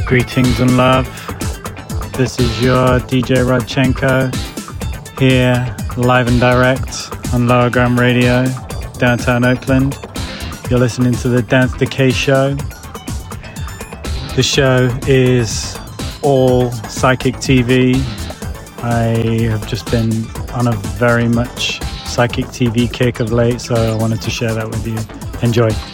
Greetings and love. This is your DJ Rodchenko here, live and direct on Lower Gram Radio, downtown Oakland. You're listening to the Dance Decay Show. The show is all psychic TV. I have just been on a very much psychic TV kick of late, so I wanted to share that with you. Enjoy.